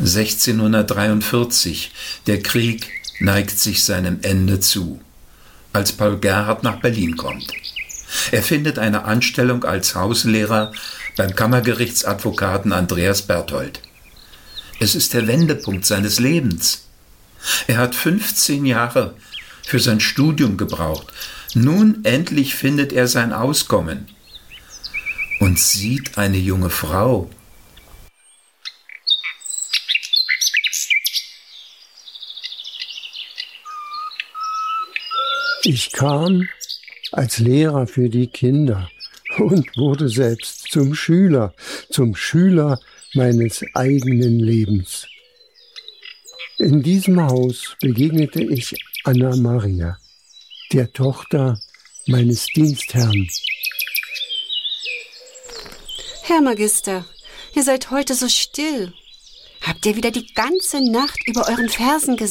1643. Der Krieg neigt sich seinem Ende zu, als Paul Gerhardt nach Berlin kommt. Er findet eine Anstellung als Hauslehrer beim Kammergerichtsadvokaten Andreas Berthold. Es ist der Wendepunkt seines Lebens. Er hat 15 Jahre für sein Studium gebraucht. Nun endlich findet er sein Auskommen und sieht eine junge Frau. Ich kam als Lehrer für die Kinder und wurde selbst zum Schüler meines eigenen Lebens. In diesem Haus begegnete ich Anna Maria, der Tochter meines Dienstherrn. Herr Magister, ihr seid heute so still. Habt ihr wieder die ganze Nacht über euren Versen gesessen?